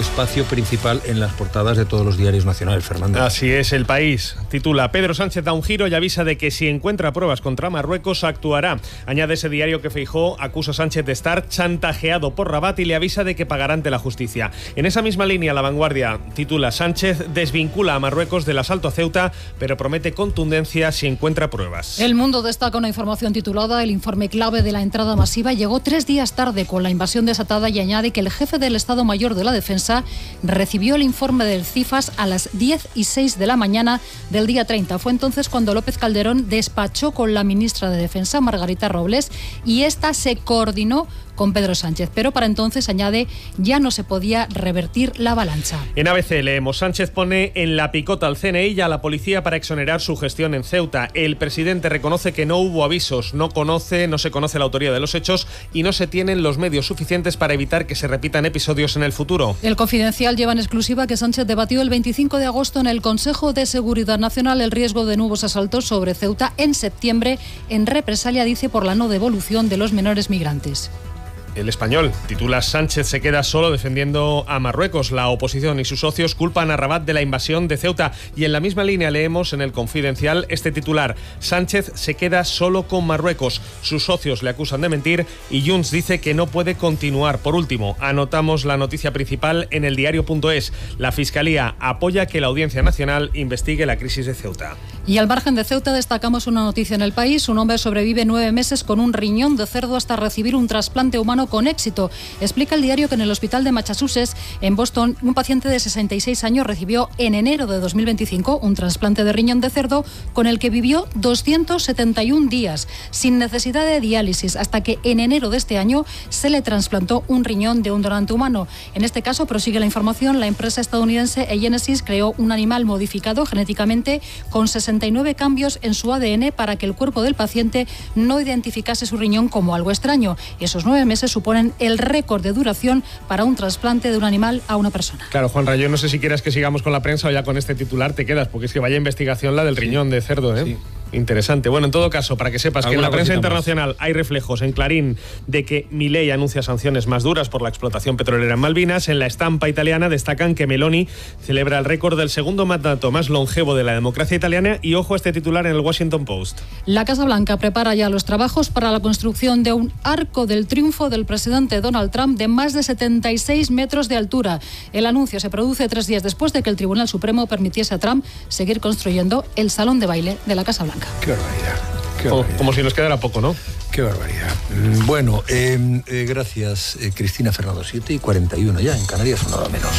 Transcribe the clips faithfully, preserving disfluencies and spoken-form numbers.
espacio principal en las portadas de todos los diarios nacionales, Fernando. Así es, El País titula: Pedro Sánchez da un giro y avisa de que si encuentra pruebas contra Marruecos actuará. Añade ese diario que Feijóo acusa a Sánchez de estar chantajeado por Rabat y le avisa de que pagará ante la justicia. En esa misma línea, La Vanguardia titula: Sánchez desvincula a Marruecos del asalto a Ceuta, pero promete contundencia si encuentra pruebas. El Mundo destaca una información titulada: el informe clave de la entrada masiva llegó tres días tarde con la invasión desatada, y añade que el jefe del Estado Mayor de la Defensa recibió el informe del CIFAS a las diez y seis de la mañana del día treinta. Fue entonces cuando López Calderón despachó con la ministra de Defensa, Margarita Robles, y esta se coordinó con Pedro Sánchez, pero para entonces, añade, ya no se podía revertir la avalancha. En A B C leemos: Sánchez pone en la picota al C N I y a la policía para exonerar su gestión en Ceuta. El presidente reconoce que no hubo avisos, no conoce, no se conoce la autoría de los hechos y no se tienen los medios suficientes para evitar que se repitan episodios en el futuro. El Confidencial lleva en exclusiva que Sánchez debatió el veinticinco de agosto en el Consejo de Seguridad Nacional el riesgo de nuevos asaltos sobre Ceuta en septiembre, en represalia, dice, por la no devolución de los menores migrantes. El Español titula: Sánchez se queda solo defendiendo a Marruecos. La oposición y sus socios culpan a Rabat de la invasión de Ceuta. Y en la misma línea leemos en el Confidencial este titular: Sánchez se queda solo con Marruecos. Sus socios le acusan de mentir y Junts dice que no puede continuar. Por último, anotamos la noticia principal en el diario punto es. La Fiscalía apoya que la Audiencia Nacional investigue la crisis de Ceuta. Y al margen de Ceuta destacamos una noticia en El País: un hombre sobrevive nueve meses con un riñón de cerdo hasta recibir un trasplante humano con éxito. Explica el diario que en el hospital de Massachusetts, en Boston, un paciente de sesenta y seis años recibió en enero de dos mil veinticinco un trasplante de riñón de cerdo con el que vivió doscientos setenta y un días, sin necesidad de diálisis, hasta que en enero de este año se le trasplantó un riñón de un donante humano. En este caso, prosigue la información, la empresa estadounidense eGenesis creó un animal modificado genéticamente con sesenta y nueve cambios en su A D N para que el cuerpo del paciente no identificase su riñón como algo extraño. Esos nueve meses suponen el récord de duración para un trasplante de un animal a una persona. Claro, Juanra, yo no sé si quieres que sigamos con la prensa o ya con este titular te quedas, porque es que vaya investigación la del sí. riñón de cerdo, ¿eh? Sí. Interesante. Bueno, en todo caso, para que sepas que en la prensa internacional más? Hay reflejos en Clarín de que Milei anuncia sanciones más duras por la explotación petrolera en Malvinas. En la estampa italiana destacan que Meloni celebra el récord del segundo mandato más longevo de la democracia italiana. Y ojo a este titular en el Washington Post. La Casa Blanca prepara ya los trabajos para la construcción de un arco del triunfo del presidente Donald Trump de más de setenta y seis metros de altura. El anuncio se produce tres días después de que el Tribunal Supremo permitiese a Trump seguir construyendo el salón de baile de la Casa Blanca. Qué barbaridad. Qué como, barbaridad. como si nos quedara poco, ¿no? Qué barbaridad. Bueno, eh, eh, gracias, eh, Cristina Fernando. siete y cuarenta y uno ya, en Canarias una hora menos.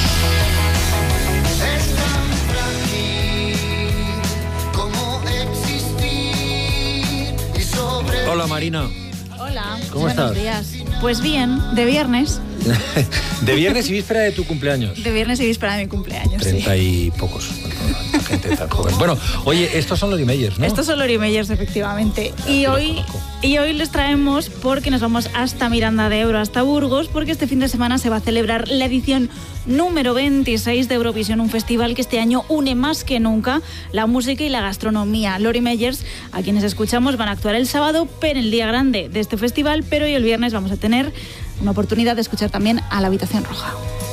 Hola, Marina. Hola. ¿Cómo Buenos estás? días. Pues bien, de viernes. De viernes y víspera de tu cumpleaños. De viernes y víspera de mi cumpleaños, Treinta sí. y pocos. La gente tan joven. Bueno, oye, estos son los Mayers, ¿no? Estos son los Mayers, efectivamente. Y hoy, y hoy les traemos porque nos vamos hasta Miranda de Ebro, hasta Burgos, porque este fin de semana se va a celebrar la edición número veintiséis de Eurovisión, un festival que este año une más que nunca la música y la gastronomía. Lori Meyers, a quienes escuchamos, van a actuar el sábado, pero en el día grande de este festival, pero hoy el viernes vamos a tener una oportunidad de escuchar también a la Habitación Roja.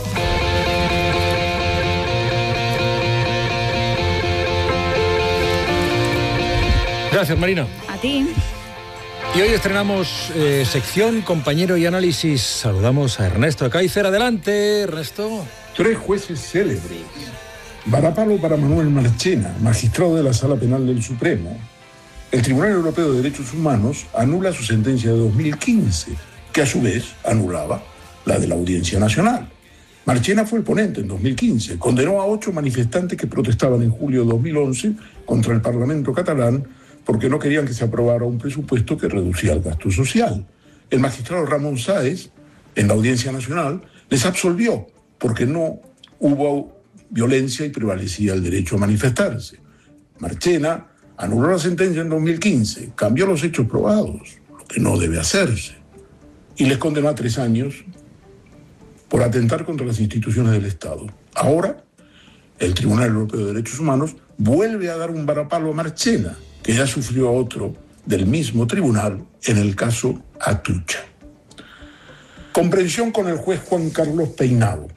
Gracias, Marina. A ti. Y hoy estrenamos eh, sección, compañero y análisis. Saludamos a Ernesto Cáicer. Adelante, Ernesto. Tres jueces célebres. Varapalo para Manuel Marchena, magistrado de la Sala Penal del Supremo. El Tribunal Europeo de Derechos Humanos anula su sentencia de dos mil quince, que a su vez anulaba la de la Audiencia Nacional. Marchena fue el ponente en dos mil quince. Condenó a ocho manifestantes que protestaban en julio de dos mil once contra el Parlamento catalán porque no querían que se aprobara un presupuesto que reducía el gasto social. El magistrado Ramón Sáez, en la Audiencia Nacional, les absolvió porque no hubo violencia y prevalecía el derecho a manifestarse. Marchena anuló la sentencia en dos mil quince, cambió los hechos probados, lo que no debe hacerse, y les condenó a tres años por atentar contra las instituciones del Estado. Ahora, el Tribunal Europeo de Derechos Humanos vuelve a dar un varapalo a Marchena, que ya sufrió otro del mismo tribunal en el caso Atucha. Comprensión con el juez Juan Carlos Peinado.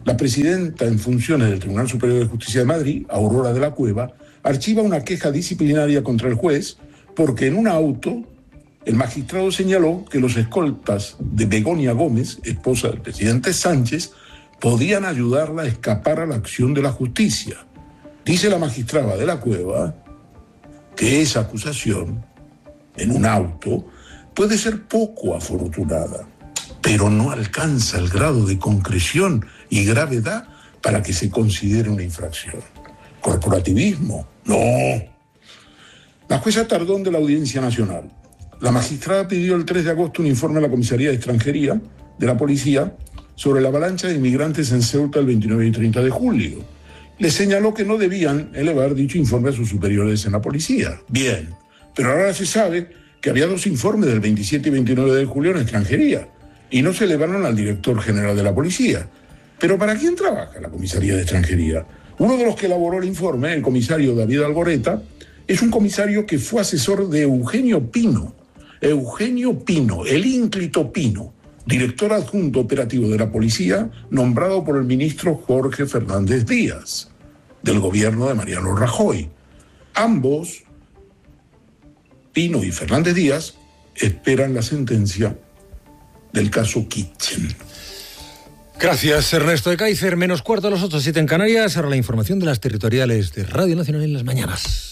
la presidenta en funciones del Tribunal Superior de Justicia de Madrid, Aurora de la Cueva, archiva una queja disciplinaria contra el juez porque en un auto el magistrado señaló que los escoltas de Begoña Gómez, esposa del presidente Sánchez, podían ayudarla a escapar a la acción de la justicia. Dice la magistrada de la Cueva que esa acusación en un auto puede ser poco afortunada, pero no alcanza el grado de concreción y gravedad para que se considere una infracción. ¿Corporativismo? No. La jueza Tardón de la Audiencia Nacional. La magistrada pidió el tres de agosto un informe a la Comisaría de Extranjería de la Policía sobre la avalancha de inmigrantes en Ceuta el veintinueve y treinta de julio. Le señaló que no debían elevar dicho informe a sus superiores en la policía. Bien, pero ahora se sabe que había dos informes del veintisiete y veintinueve de julio en Extranjería y no se elevaron al director general de la policía. ¿Pero para quién trabaja la Comisaría de Extranjería? Uno de los que elaboró el informe, el comisario David Algoreta, es un comisario que fue asesor de Eugenio Pino. Eugenio Pino, el ínclito Pino, director adjunto operativo de la policía, nombrado por el ministro Jorge Fernández Díaz, del gobierno de Mariano Rajoy. Ambos, Pino y Fernández Díaz, esperan la sentencia del caso Kitchen. Gracias, Ernesto de Kaiser. Menos cuarto a las ocho, siete en Canarias. Ahora la información de las territoriales de Radio Nacional en las mañanas.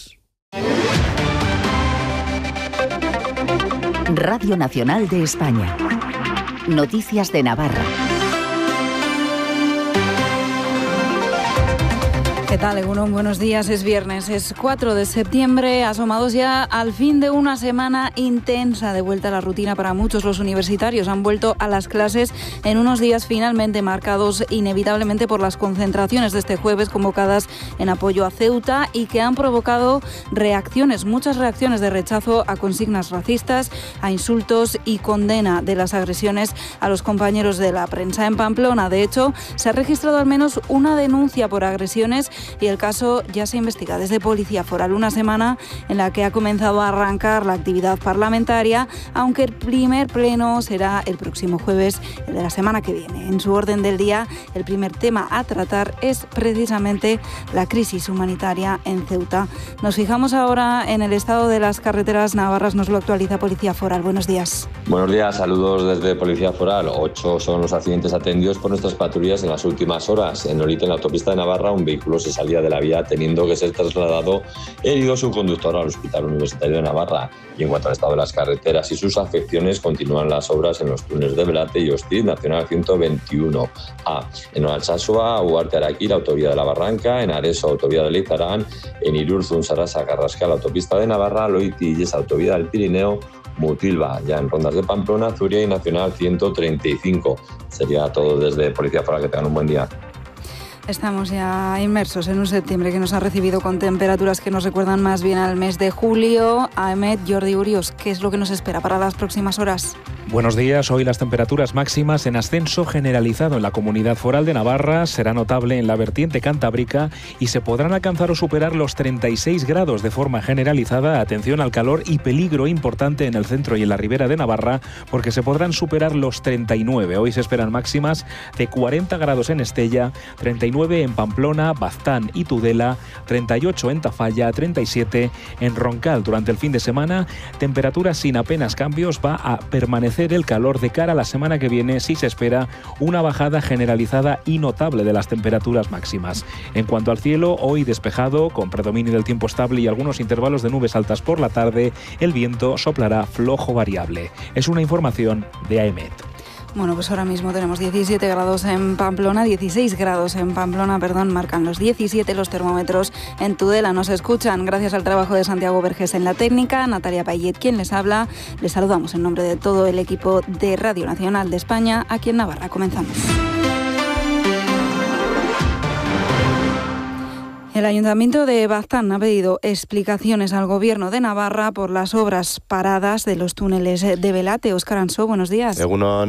Radio Nacional de España. Noticias de Navarra. ¿Qué tal, Egunon? Buenos días. Es viernes, es cuatro de septiembre, asomados ya al fin de una semana intensa, de vuelta a la rutina para muchos. Los universitarios han vuelto a las clases en unos días finalmente marcados inevitablemente por las concentraciones de este jueves convocadas en apoyo a Ceuta y que han provocado reacciones, muchas reacciones de rechazo a consignas racistas, a insultos y condena de las agresiones a los compañeros de la prensa. En Pamplona, de hecho, se ha registrado al menos una denuncia por agresiones y el caso ya se investiga desde Policía Foral. Una semana en la que ha comenzado a arrancar la actividad parlamentaria, aunque el primer pleno será el próximo jueves, el de la semana que viene. En su orden del día, el primer tema a tratar es precisamente la crisis humanitaria en Ceuta. Nos fijamos ahora en el estado de las carreteras navarras. Nos lo actualiza Policía Foral. Buenos días. Buenos días, saludos desde Policía Foral. Ocho son los accidentes atendidos por nuestras patrullas en las últimas horas. En Norite, en la autopista de Navarra, un vehículo se salía de la vía teniendo que ser trasladado herido su conductor al Hospital Universitario de Navarra. Y en cuanto al estado de las carreteras y sus afecciones, continúan las obras en los túneles de Belate y Hostiz, Nacional ciento veintiuno A. En Olalsasua, Huarte Araquí, la autovía de la Barranca, en Areso, autovía de Leizarán, en Irurzun, Sarasa, Carrascal, autopista de Navarra, Loitilles, autovía del Pirineo, Mutilva, ya en Rondas de Pamplona, Zuria y Nacional ciento treinta y cinco. Sería todo desde Policía Foral. Que tengan un buen día. Estamos ya inmersos en un septiembre que nos ha recibido con temperaturas que nos recuerdan más bien al mes de julio. Ahmed, Jordi Urios, ¿qué es lo que nos espera para las próximas horas? Buenos días. Hoy las temperaturas máximas en ascenso generalizado en la Comunidad Foral de Navarra. Será notable en la vertiente cantábrica y se podrán alcanzar o superar los treinta y seis grados de forma generalizada. Atención al calor y peligro importante en el centro y en la ribera de Navarra, porque se podrán superar los treinta y nueve. Hoy se esperan máximas de cuarenta grados en Estella, treinta y nueve en Pamplona, Baztán y Tudela, treinta y ocho en Tafalla, treinta y siete en Roncal. Durante el fin de semana, temperaturas sin apenas cambios. Va a permanecer el calor de cara a la semana que viene. Sí se espera una bajada generalizada y notable de las temperaturas máximas. En cuanto al cielo, hoy despejado, con predominio del tiempo estable y algunos intervalos de nubes altas por la tarde. El viento soplará flojo variable. Es una información de A E M E T. Bueno, pues ahora mismo tenemos diecisiete grados en Pamplona, dieciséis grados en Pamplona, perdón, marcan los diecisiete los termómetros en Tudela. Nos escuchan gracias al trabajo de Santiago Vergés en la técnica, Natalia Payet quien les habla. Les saludamos en nombre de todo el equipo de Radio Nacional de España aquí en Navarra. Comenzamos. El Ayuntamiento de Baztán ha pedido explicaciones al Gobierno de Navarra por las obras paradas de los túneles de Belate. Óscar Ansó, buenos días. Egunon.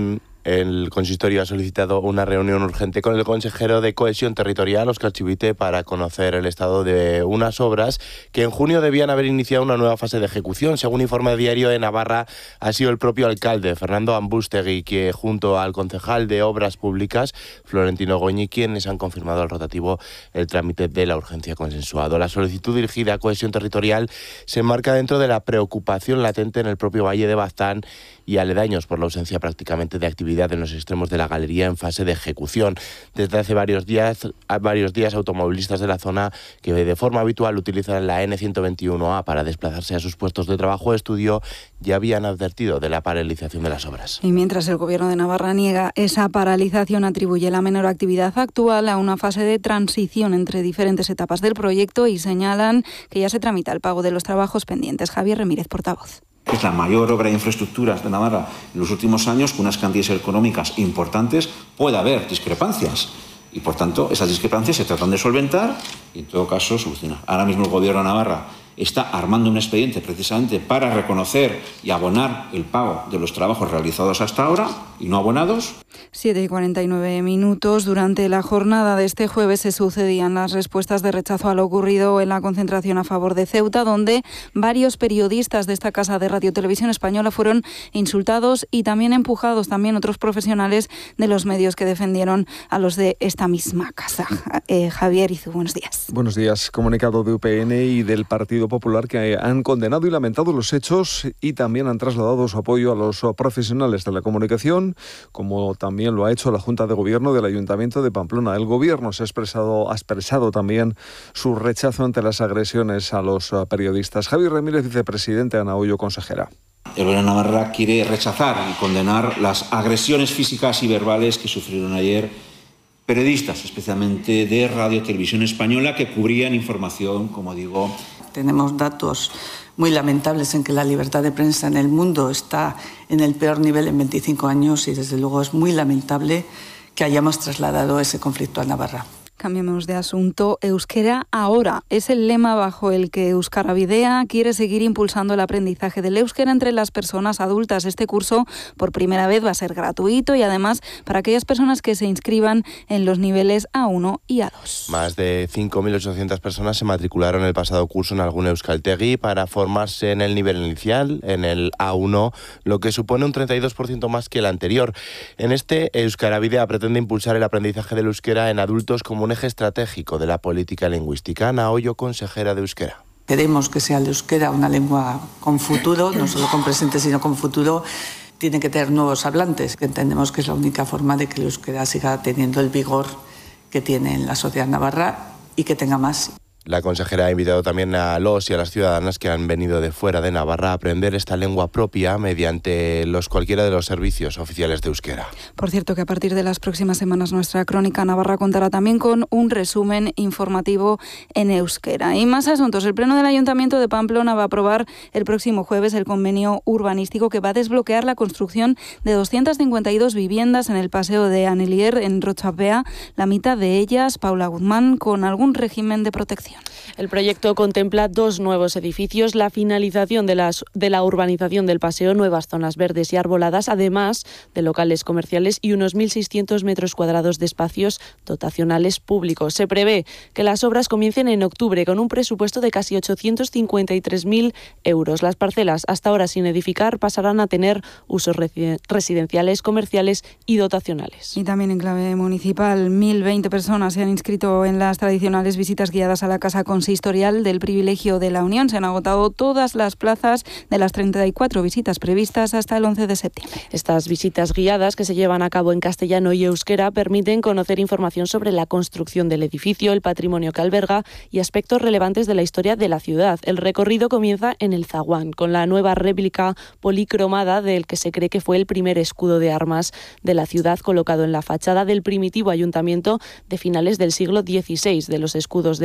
El consistorio ha solicitado una reunión urgente con el consejero de Cohesión Territorial, Óscar Chivite, para conocer el estado de unas obras que en junio debían haber iniciado una nueva fase de ejecución. Según informa el Diario de Navarra, ha sido el propio alcalde, Fernando Ambústegui, que junto al concejal de Obras Públicas, Florentino Goñi, quienes han confirmado al rotativo el trámite de la urgencia consensuado. La solicitud dirigida a Cohesión Territorial se enmarca dentro de la preocupación latente en el propio Valle de Baztán y aledaños por la ausencia prácticamente de actividad en los extremos de la galería en fase de ejecución. Desde hace varios días, varios días automovilistas de la zona que de forma habitual utilizan la ene ciento veintiuno a para desplazarse a sus puestos de trabajo o estudio ya habían advertido de la paralización de las obras. Y mientras el Gobierno de Navarra niega esa paralización, atribuye la menor actividad actual a una fase de transición entre diferentes etapas del proyecto y señalan que ya se tramita el pago de los trabajos pendientes. Javier Remírez, portavoz. Es la mayor obra de infraestructuras de Navarra en los últimos años, con unas cantidades económicas importantes. Puede haber discrepancias y, por tanto, esas discrepancias se tratan de solventar y, en todo caso, solucionar. Ahora mismo el Gobierno de Navarra está armando un expediente precisamente para reconocer y abonar el pago de los trabajos realizados hasta ahora y no abonados. siete y cuarenta y nueve minutos. Durante la jornada de este jueves se sucedían las respuestas de rechazo a lo ocurrido en la concentración a favor de Ceuta, donde varios periodistas de esta casa de Radio Televisión Española fueron insultados y también empujados, también otros profesionales de los medios que defendieron a los de esta misma casa. Eh, Javier Izu, buenos días. Buenos días. Comunicado de U P N y del Partido Popular que han condenado y lamentado los hechos y también han trasladado su apoyo a los profesionales de la comunicación, como también lo ha hecho la Junta de Gobierno del Ayuntamiento de Pamplona. El Gobierno se ha expresado, ha expresado también su rechazo ante las agresiones a los periodistas. Javier Ramírez, vicepresidente, Ana Ollo, consejera. El Gobierno de Navarra quiere rechazar y condenar las agresiones físicas y verbales que sufrieron ayer periodistas, especialmente de Radio Televisión Española, que cubrían información, como digo. Tenemos datos muy lamentables en que la libertad de prensa en el mundo está en el peor nivel en veinticinco años y, desde luego, es muy lamentable que hayamos trasladado ese conflicto a Navarra. Cambiemos de asunto. Euskera ahora es el lema bajo el que Euskara Bidea quiere seguir impulsando el aprendizaje del euskera entre las personas adultas. Este curso por primera vez va a ser gratuito y además para aquellas personas que se inscriban en los niveles A uno y A dos. Más de cinco mil ochocientas personas se matricularon el pasado curso en algún euskaltegi para formarse en el nivel inicial, en el A uno, lo que supone un treinta y dos por ciento más que el anterior. En este, Euskara Bidea pretende impulsar el aprendizaje del euskera en adultos como un eje estratégico de la política lingüística. Ana Ollo, consejera de Euskera. Queremos que sea el euskera una lengua con futuro, no solo con presente sino con futuro. Tiene que tener nuevos hablantes, que entendemos que es la única forma de que el euskera siga teniendo el vigor que tiene en la sociedad navarra y que tenga más. La consejera ha invitado también a los y a las ciudadanas que han venido de fuera de Navarra a aprender esta lengua propia mediante los cualquiera de los servicios oficiales de euskera. Por cierto, que a partir de las próximas semanas nuestra Crónica Navarra contará también con un resumen informativo en euskera. Y más asuntos. El Pleno del Ayuntamiento de Pamplona va a aprobar el próximo jueves el convenio urbanístico que va a desbloquear la construcción de doscientas cincuenta y dos viviendas en el Paseo de Anelier, en Rochapea, la mitad de ellas, Paula Guzmán, con algún régimen de protección. El proyecto contempla dos nuevos edificios, la finalización de, las, de la urbanización del paseo, nuevas zonas verdes y arboladas, además de locales comerciales y unos mil seiscientos metros cuadrados de espacios dotacionales públicos. Se prevé que las obras comiencen en octubre con un presupuesto de casi ochocientos cincuenta y tres mil euros. Las parcelas, hasta ahora sin edificar, pasarán a tener usos residenciales, comerciales y dotacionales. Y también en clave municipal, mil veinte personas se han inscrito en las tradicionales visitas guiadas a la Casa Consistorial del Privilegio de la Unión. Se han agotado todas las plazas de las treinta y cuatro visitas previstas hasta el once de septiembre. Estas visitas guiadas, que se llevan a cabo en castellano y euskera, permiten conocer información sobre la construcción del edificio, el patrimonio que alberga y aspectos relevantes de la historia de la ciudad. El recorrido comienza en el zaguán, con la nueva réplica policromada del que se cree que fue el primer escudo de armas de la ciudad, colocado en la fachada del primitivo ayuntamiento de finales del siglo dieciséis. De los escudos de Burgos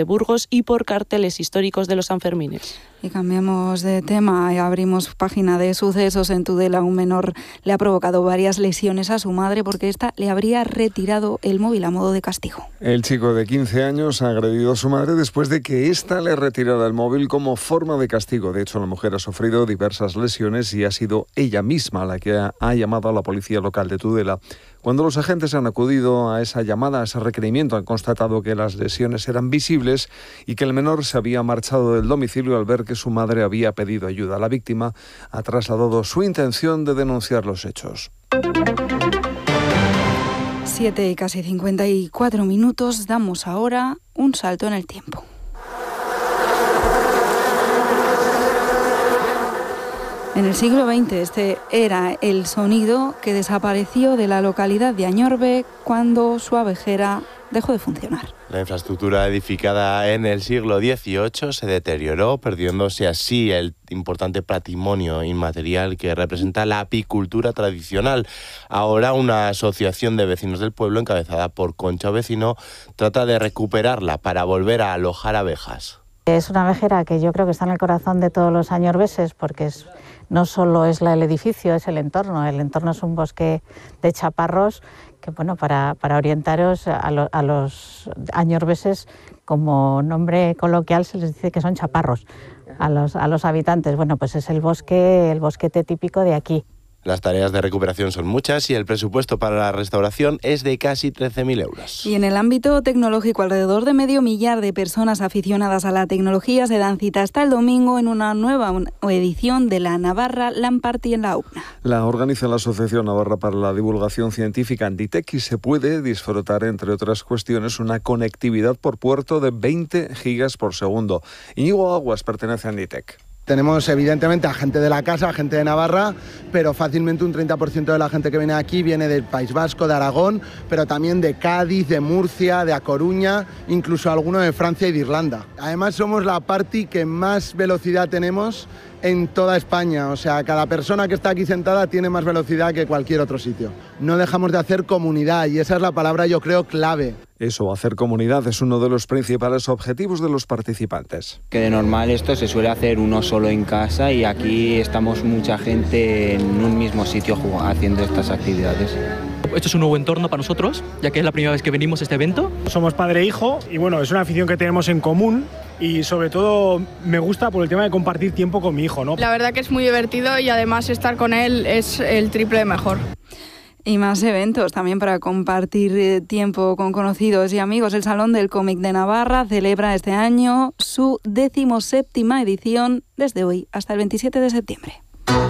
y por carteles históricos de los Sanfermines. Y cambiamos de tema y abrimos página de sucesos. En Tudela, un menor le ha provocado varias lesiones a su madre porque ésta le habría retirado el móvil a modo de castigo. El chico de quince años ha agredido a su madre después de que ésta le retirara el móvil como forma de castigo. De hecho, la mujer ha sufrido diversas lesiones y ha sido ella misma la que ha, ha llamado a la policía local de Tudela. Cuando los agentes han acudido a esa llamada, a ese requerimiento, han constatado que las lesiones eran visibles y que el menor se había marchado del domicilio al ver que su madre había pedido ayuda. La víctima ha trasladado su intención de denunciar los hechos. Siete y casi cincuenta y cuatro minutos. Damos ahora un salto en el tiempo. En el siglo veinte este era el sonido que desapareció de la localidad de Añorbe cuando su abejera dejó de funcionar. La infraestructura edificada en el siglo dieciocho se deterioró, perdiéndose así el importante patrimonio inmaterial que representa la apicultura tradicional. Ahora una asociación de vecinos del pueblo, encabezada por Concha Vecino, trata de recuperarla para volver a alojar abejas. Es una abejera que yo creo que está en el corazón de todos los añorbeses, porque es, no solo es la, el edificio, es el entorno. El entorno es un bosque de chaparros que, bueno, para, para orientaros a, lo, a los añorbeses, como nombre coloquial se les dice que son chaparros a los, a los habitantes. Bueno, pues es el bosque, el bosquete típico de aquí. Las tareas de recuperación son muchas y el presupuesto para la restauración es de casi trece mil euros. Y en el ámbito tecnológico, alrededor de medio millar de personas aficionadas a la tecnología se dan cita hasta el domingo en una nueva edición de la Navarra LAN Party en la U N A. La organiza la Asociación Navarra para la Divulgación Científica Anditec y se puede disfrutar, entre otras cuestiones, una conectividad por puerto de veinte gigas por segundo. Íñigo Aguas pertenece a Anditec. Tenemos evidentemente a gente de la casa, a gente de Navarra, pero fácilmente un treinta por ciento de la gente que viene aquí viene del País Vasco, de Aragón, pero también de Cádiz, de Murcia, de A Coruña, incluso alguno de Francia y de Irlanda. Además somos la party que más velocidad tenemos en toda España, o sea, cada persona que está aquí sentada tiene más velocidad que cualquier otro sitio. No dejamos de hacer comunidad y esa es la palabra, yo creo, clave. Eso, hacer comunidad, es uno de los principales objetivos de los participantes. Que de normal esto se suele hacer uno solo en casa y aquí estamos mucha gente en un mismo sitio haciendo estas actividades. Esto es un nuevo entorno para nosotros, ya que es la primera vez que venimos a este evento. Somos padre e hijo y bueno, es una afición que tenemos en común y sobre todo me gusta por el tema de compartir tiempo con mi hijo, ¿no? La verdad que es muy divertido y además estar con él es el triple de mejor. Y más eventos también para compartir tiempo con conocidos y amigos. El Salón del Cómic de Navarra celebra este año su decimoséptima edición desde hoy hasta el veintisiete de septiembre.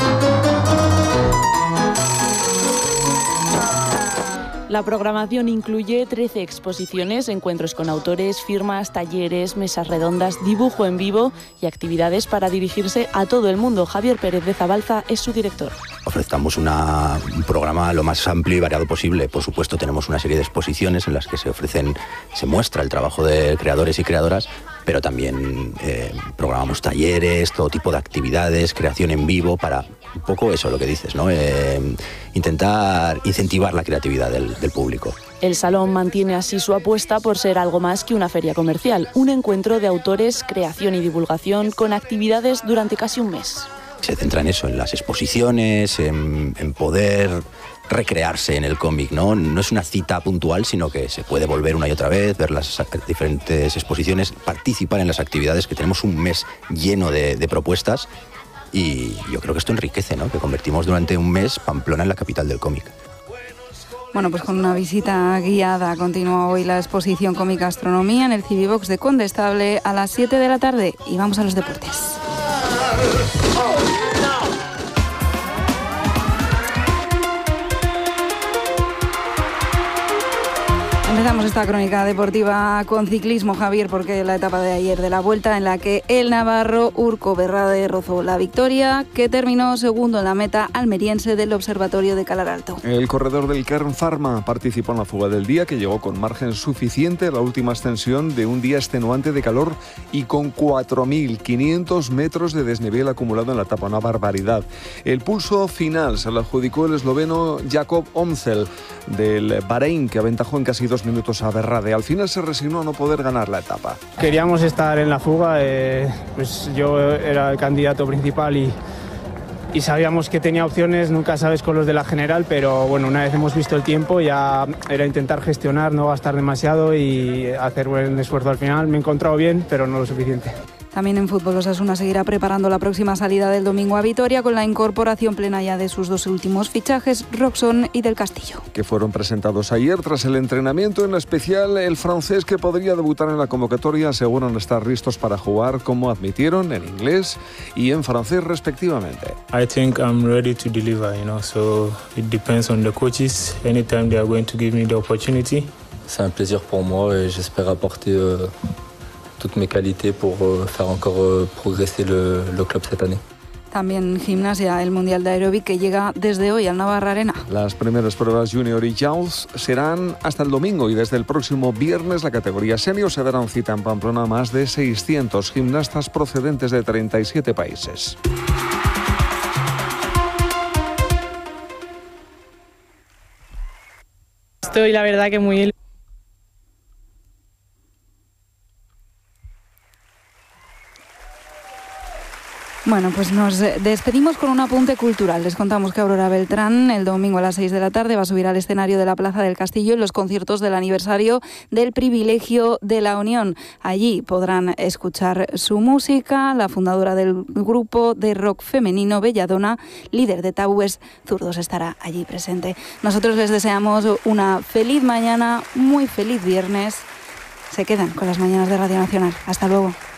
La programación incluye trece exposiciones, encuentros con autores, firmas, talleres, mesas redondas, dibujo en vivo y actividades para dirigirse a todo el mundo. Javier Pérez de Zabalza es su director. Ofrezcamos una, un programa lo más amplio y variado posible. Por supuesto, tenemos una serie de exposiciones en las que se ofrecen, se muestra el trabajo de creadores y creadoras, pero también eh, programamos talleres, todo tipo de actividades, creación en vivo, para un poco eso, lo que dices, ¿no? Eh, intentar incentivar la creatividad del, del público. El Salón mantiene así su apuesta por ser algo más que una feria comercial, un encuentro de autores, creación y divulgación con actividades durante casi un mes. Se centra en eso, en las exposiciones, en, en poder recrearse en el cómic, ¿no? No es una cita puntual, sino que se puede volver una y otra vez, ver las diferentes exposiciones, participar en las actividades, que tenemos un mes lleno de, de propuestas, y yo creo que esto enriquece, ¿no? Que convertimos durante un mes Pamplona en la capital del cómic. Bueno, pues con una visita guiada continúa hoy la exposición Cómic Astronomía en el Civivox de Condestable a las siete de la tarde. Y vamos a los deportes. Empezamos esta crónica deportiva con ciclismo, Javier, porque la etapa de ayer de la Vuelta en la que el navarro Urco Berrade rozó la victoria, que terminó segundo en la meta almeriense del Observatorio de Calar Alto. El corredor del Kern Pharma participó en la fuga del día, que llegó con margen suficiente a la última extensión de un día extenuante de calor y con cuatro mil quinientos metros de desnivel acumulado en la etapa, una barbaridad. El pulso final se lo adjudicó el esloveno Jakob Omcel del Bahrein, que aventajó en casi dos minutos minutos a Berrade. Al final se resignó a no poder ganar la etapa. Queríamos estar en la fuga, eh, pues yo era el candidato principal y, y sabíamos que tenía opciones, nunca sabes con los de la general, pero bueno, una vez hemos visto el tiempo ya era intentar gestionar, no gastar demasiado y hacer buen esfuerzo al final. Me he encontrado bien, pero no lo suficiente. También en fútbol, Osasuna seguirá preparando la próxima salida del domingo a Vitoria con la incorporación plena ya de sus dos últimos fichajes, Roxon y Del Castillo. Que fueron presentados ayer tras el entrenamiento, en especial el francés que podría debutar en la convocatoria, aseguran estar listos para jugar, como admitieron, en inglés y en francés respectivamente. I think I'm ready to deliver, you know, so it depends on the coaches. Anytime they are going to give me the opportunity. C'est un plaisir pour moi et j'espère apporter euh... toutes mes qualités pour faire encore progresser le, le club cette année. También gimnasia, el Mundial de Aeróbic que llega desde hoy al Navarra Arena. Las primeras pruebas junior y youth serán hasta el domingo y desde el próximo viernes la categoría senior se darán cita en Pamplona más de seiscientos gimnastas procedentes de treinta y siete países. Estoy la verdad que muy... Bueno, pues nos despedimos con un apunte cultural. Les contamos que Aurora Beltrán el domingo a las seis de la tarde va a subir al escenario de la Plaza del Castillo en los conciertos del aniversario del Privilegio de la Unión. Allí podrán escuchar su música. La fundadora del grupo de rock femenino Belladona, líder de Tabúes Zurdos, estará allí presente. Nosotros les deseamos una feliz mañana, muy feliz viernes. Se quedan con las mañanas de Radio Nacional. Hasta luego.